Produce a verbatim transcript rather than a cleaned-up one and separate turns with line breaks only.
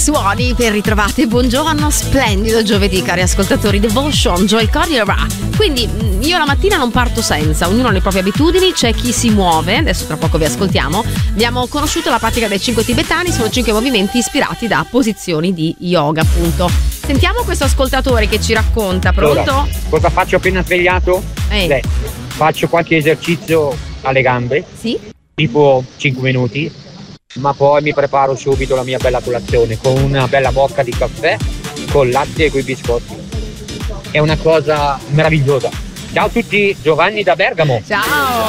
Suoni ben ritrovate, buongiorno, splendido giovedì cari ascoltatori, Devotion, Joy Corriera. Quindi io la mattina non parto senza, ognuno ha le proprie abitudini, c'è chi si muove, adesso tra poco vi ascoltiamo. Abbiamo conosciuto la pratica dei cinque tibetani, sono cinque movimenti ispirati da posizioni di yoga appunto. Sentiamo questo ascoltatore che ci racconta, pronto?
Allora, cosa faccio appena svegliato?
Ehi.
Beh, faccio qualche esercizio alle gambe,
Sì?
tipo cinque minuti, ma poi mi preparo subito la mia bella colazione con una bella bocca di caffè, con latte e coi biscotti. È una cosa meravigliosa. Ciao a tutti, Giovanni da Bergamo.
Ciao!